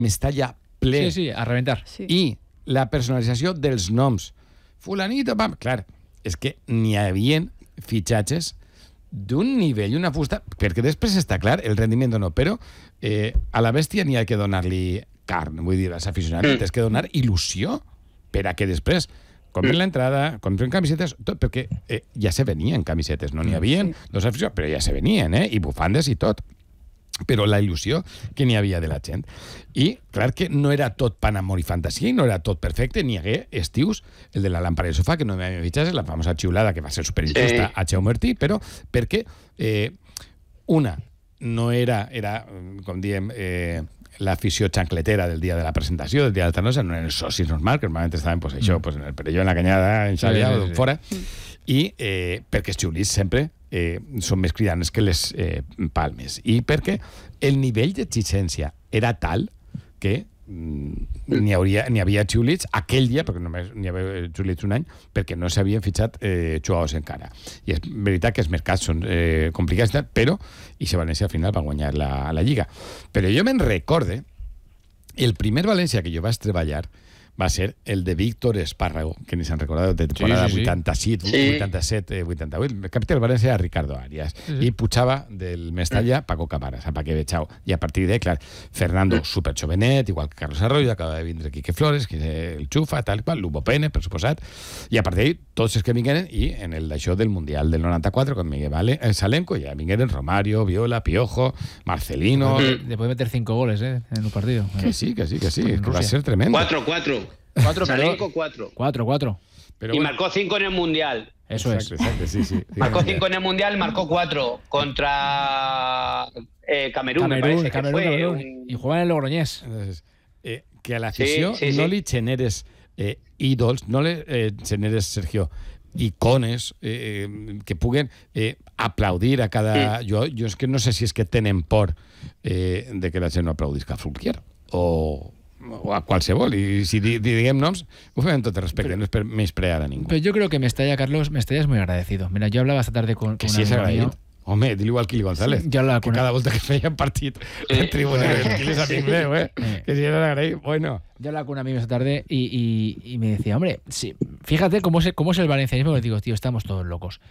Mestalla ple. Sí, a reventar. Sí. I la personalització dels noms. Fulanito, pam. Clar, és que n'hi havia fitxatges d'un nivell, una fusta, perquè després està clar, el rendiment no, però a la bèstia n'hi ha que donar-li carn, vull dir, als aficionats, tens que donar il·lusió per a que després compren l'entrada, compren camisetes, tot, perquè ja se venien camisetes, no n'hi havia dos aficionats, però ja se venien, i bufandes i tot. Però la il·lusió que n'hi havia de la gent. I, clar que no era tot pan, amor i fantasia, i no era tot perfecte, n'hi hagué estius, el de la làmpara de sofà, que no m'havia fitxat, la famosa xiulada, que va ser superinjusta a Xeu Martí, però perquè una no era com diem, l'afició xancletera del dia de la presentació, del dia de l'altra noche, no eren els socis normals, que normalment estaven pues, això, pues, en el perelló, en la canyada, en Xàbia o fora, i perquè els xiulits sempre són més cridanes que les palmes. I perquè el nivell d'exigència era tal que n'hi havia xiulits aquell dia, perquè només n'hi havia xiulits un any, perquè no s'havien fitxat jugadors encara. I és veritat que els mercats són complicats, però i València al final va guanyar la Lliga. Però jo me'n recorde, el primer València que jo vaig treballar va ser el de Víctor Espárrago, que ni se'n recordat de temporada 87, 88. El capità del València era Ricardo Arias. I pujava del Mestalla Paco Cabaras, a Paque Bechao. I a partir d'ahí, clar, Fernando super jovenet, igual que Carlos Arroyo, acaba de vindre Quique Flores, que és el Xufa, tal i qual, Lugo Pene, per suposat. I a partir d'ahí, tots els que vingueren, i en el d'això del Mundial del 94, con Miguel Salenco, ja vingueren Romario, Viola, Piojo, Marcelino... Después de meter 5 goles en un partido. Que sí. Que va a ser tremendo. 4-4. Salenco 4. 4. Pero y bueno, marcó 5 en el Mundial. Eso exacto, sí. Marcó 5 en el Mundial, marcó 4 contra Camerún, me parece que fue. Camerún. Y jugaba en el Logroñés. Entonces, que a l'afició no li generes ídols, no li generes, Sergio, icones que puguen aplaudir a cada... Jo és que no sé si és que tenen por de que la gent no aplaudisca a Fulquier o a qualsevol, i si diguem noms ho fem amb tot el respecte, no és per menysprear a ningú. Pero yo creo que Mestalla, Carlos, Mestalla es muy agradecido. Mira, yo hablaba esta tarde con que un sí és amigo agraït. mío. Home, dile igual Quili González, que cada volta que feien partit en tribuna del Quili és amic meu, que si era agraït, bueno. Yo hablaba con un amigo esta tarde y me decía, hombre, sí, fíjate cómo es el valencianismo, que digo, tío, estamos todos locos.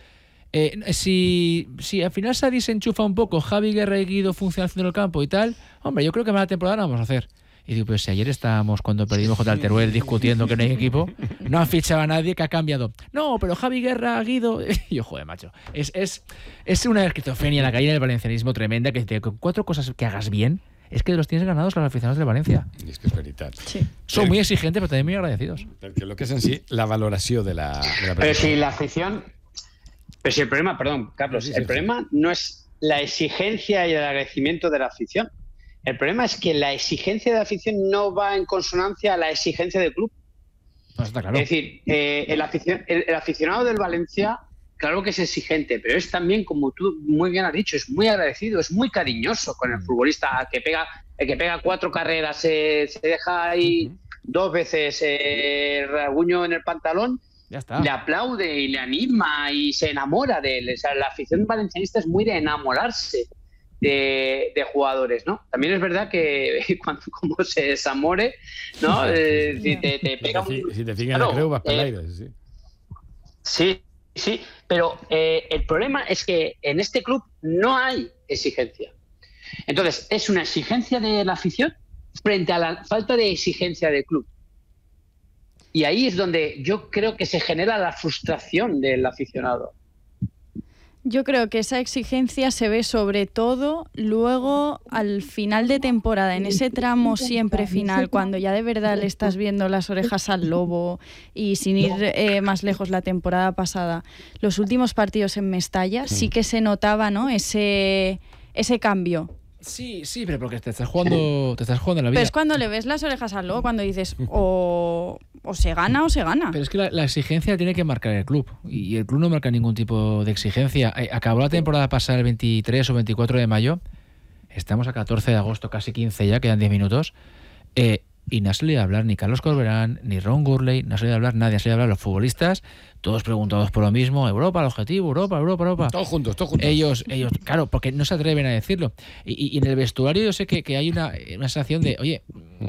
Si al final se desenchufa un poco, Javi Guerra y Guido funcionan en el campo y tal, hombre, yo creo que más la temporada la vamos a hacer. Y digo, pues si ayer estábamos, cuando perdimos contra el Teruel, discutiendo que no hay equipo, no han fichado a nadie, que ha cambiado. No, pero Javi Guerra, Guido... Y yo, joder, macho. Es una esquizofrenia, la caída del valencianismo tremenda, que con 4 cosas que hagas bien, es que los tienes ganados los aficionados del Valencia. I és que és veritat. Sí. Son muy exigentes, pero también muy agradecidos. Perquè lo que és en si la valoració de la Pero si la afición... Pero si el problema, perdón, Carlos, el problema no es la exigencia y el agradecimiento de la afición. El problema es que la exigencia de la afición no va en consonancia a la exigencia del club. Pues está claro. Es decir, el aficionado del Valencia, claro que es exigente, pero es también, como tú muy bien has dicho, es muy agradecido, es muy cariñoso con el futbolista. El que pega 4 carreras, se deja ahí 2 veces el rasguño en el pantalón, Ya está. le aplaude y le anima y se enamora de él. O sea, la afición valencianista es muy de enamorarse de jugadores, ¿no? También es verdad que cuando como se desamore, ¿no? Si te pega si te fijan en la creu vas per l'aire, sí. Sí, pero el problema es que en este club no hay exigencia. Entonces, es una exigencia de la afición frente a la falta de exigencia del club. Y ahí es donde yo creo que se genera la frustración del aficionado. Yo creo que esa exigencia se ve sobre todo luego al final de temporada, en ese tramo siempre final, cuando ya de verdad le estás viendo las orejas al lobo, y sin ir más lejos la temporada pasada, los últimos partidos en Mestalla sí que se notaba, ¿no? Ese cambio. Sí, pero porque te estás jugando la vida. Pero es cuando le ves las orejas al lobo, cuando dices o se gana o se gana. Pero es que la exigencia tiene que marcar el club, y el club no marca ningún tipo de exigencia. Acabó la temporada pasada el 23 o 24 de mayo, estamos a 14 de agosto, casi 15 ya, quedan 10 minutos. y no ha salido a hablar ni Carlos Corberán, ni Ron Gurley, no ha salido a hablar nadie, ha salido a hablar los futbolistas, todos preguntados por lo mismo, Europa, el objetivo, Europa. Todos juntos. Ellos, claro, porque no se atreven a decirlo. Y en el vestuario yo sé que hay una sensación de, oye,